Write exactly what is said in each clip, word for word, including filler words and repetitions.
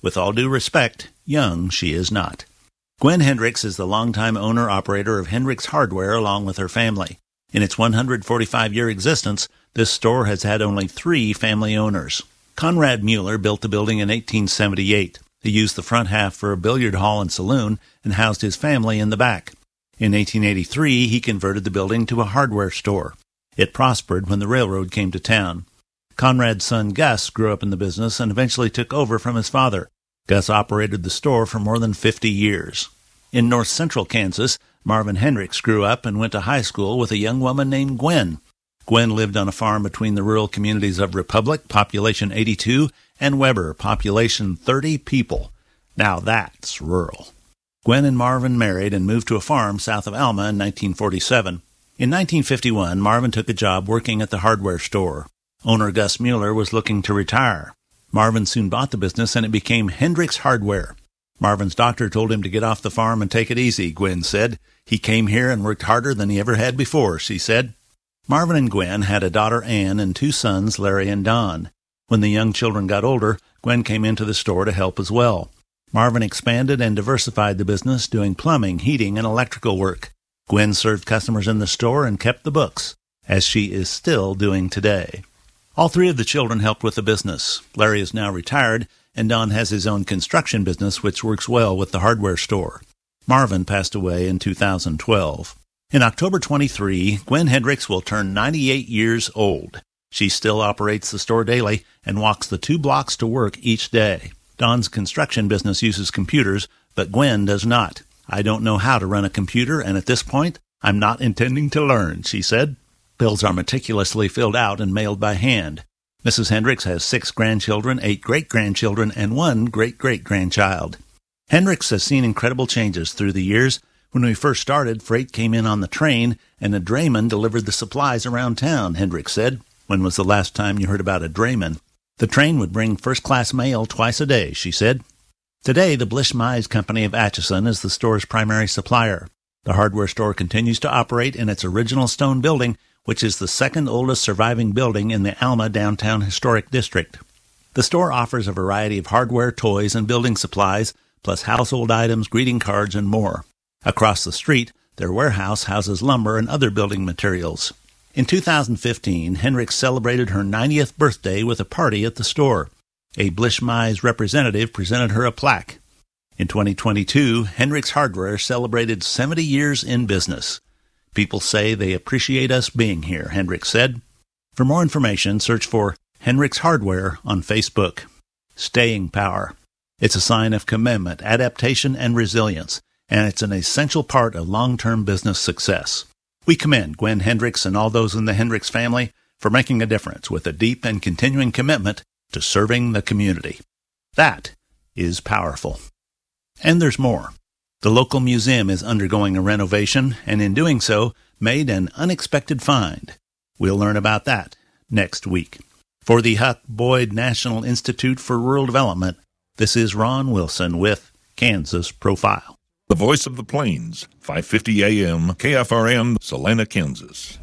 With all due respect, young she is not. Gwen Hendricks is the longtime owner-operator of Hendricks Hardware along with her family. In its one hundred forty-five year existence, this store has had only three family owners. Conrad Mueller built the building in eighteen seventy-eight. He used the front half for a billiard hall and saloon and housed his family in the back. In eighteen eighty-three, he converted the building to a hardware store. It prospered when the railroad came to town. Conrad's son Gus grew up in the business and eventually took over from his father. Gus operated the store for more than fifty years. In north central Kansas, Marvin Hendricks grew up and went to high school with a young woman named Gwen. Gwen lived on a farm between the rural communities of Republic, population eighty-two, and Weber, population thirty people. Now that's rural. Gwen and Marvin married and moved to a farm south of Alma in nineteen forty-seven. In nineteen fifty-one, Marvin took a job working at the hardware store. Owner Gus Mueller was looking to retire. Marvin soon bought the business and it became Hendricks Hardware. Marvin's doctor told him to get off the farm and take it easy, Gwen said. He came here and worked harder than he ever had before, she said. Marvin and Gwen had a daughter, Ann, and two sons, Larry and Don. When the young children got older, Gwen came into the store to help as well. Marvin expanded and diversified the business, doing plumbing, heating, and electrical work. Gwen served customers in the store and kept the books, as she is still doing today. All three of the children helped with the business. Larry is now retired, and Don has his own construction business, which works well with the hardware store. Marvin passed away in two thousand twelve. In October twenty-three, Gwen Hendricks will turn ninety-eight years old. She still operates the store daily and walks the two blocks to work each day. Don's construction business uses computers, but Gwen does not. I don't know how to run a computer, and at this point, I'm not intending to learn, she said. Bills are meticulously filled out and mailed by hand. Missus Hendricks has six grandchildren, eight great-grandchildren, and one great-great-grandchild. Hendricks has seen incredible changes through the years. When we first started, freight came in on the train, and a drayman delivered the supplies around town, Hendricks said. When was the last time you heard about a drayman? The train would bring first-class mail twice a day, she said. Today, the Blish Mize Company of Atchison is the store's primary supplier. The hardware store continues to operate in its original stone building, which is the second oldest surviving building in the Alma Downtown Historic District. The store offers a variety of hardware, toys, and building supplies, plus household items, greeting cards, and more. Across the street, their warehouse houses lumber and other building materials. In two thousand fifteen, Hendricks celebrated her ninetieth birthday with a party at the store. A Blish Mize representative presented her a plaque. In twenty twenty-two, Hendricks Hardware celebrated seventy years in business. People say they appreciate us being here, Hendricks said. For more information, search for Hendricks Hardware on Facebook. Staying power. It's a sign of commitment, adaptation, and resilience, and it's an essential part of long-term business success. We commend Gwen Hendricks and all those in the Hendricks family for making a difference with a deep and continuing commitment to serving the community. That is powerful. And there's more. The local museum is undergoing a renovation, and in doing so, made an unexpected find. We'll learn about that next week. For the Huck Boyd National Institute for Rural Development, this is Ron Wilson with Kansas Profile. The Voice of the Plains, five fifty A M, K F R M, Salina, Kansas.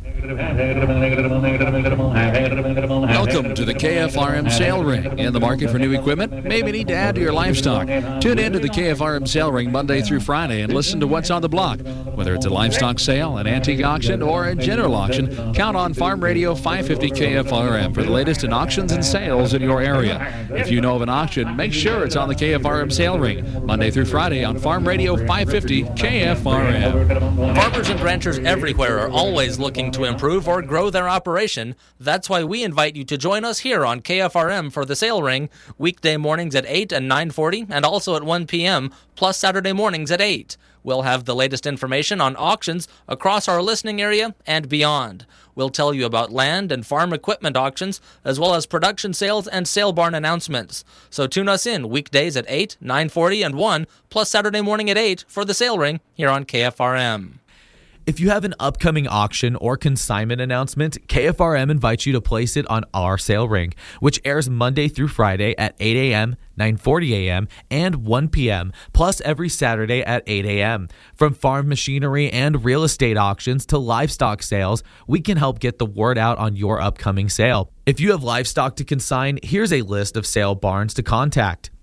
Welcome to the K F R M Sale Ring. In the market for new equipment? Maybe need to add to your livestock. Tune in to the K F R M Sale Ring Monday through Friday and listen to what's on the block. Whether it's a livestock sale, an antique auction, or a general auction, count on Farm Radio five fifty K F R M for the latest in auctions and sales in your area. If you know of an auction, make sure it's on the K F R M Sale Ring Monday through Friday on Farm Radio five fifty K F R M. Farmers and ranchers everywhere are always looking to improve or grow their operation. That's why we invite you to join us here on K F R M for the Sale Ring, weekday mornings at eight and nine forty, and also at one p.m., plus Saturday mornings at eight. We'll have the latest information on auctions across our listening area and beyond. We'll tell you about land and farm equipment auctions, as well as production sales and sale barn announcements. So tune us in weekdays at eight, nine forty, and one, plus Saturday morning at eight for the Sale Ring here on K F R M. If you have an upcoming auction or consignment announcement, K F R M invites you to place it on our Sale Ring, which airs Monday through Friday at eight a.m., nine forty a.m., and one p.m., plus every Saturday at eight a.m. From farm machinery and real estate auctions to livestock sales, we can help get the word out on your upcoming sale. If you have livestock to consign, here's a list of sale barns to contact.